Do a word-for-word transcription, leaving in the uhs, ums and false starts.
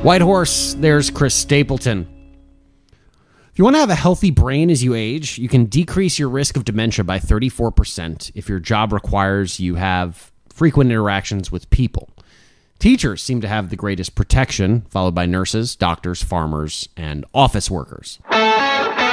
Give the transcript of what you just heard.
White Horse, there's Chris Stapleton. If you want to have a healthy brain as you age, you can decrease your risk of dementia by thirty-four percent if your job requires you have frequent interactions with people. Teachers seem to have the greatest protection, followed by nurses, doctors, farmers, and office workers.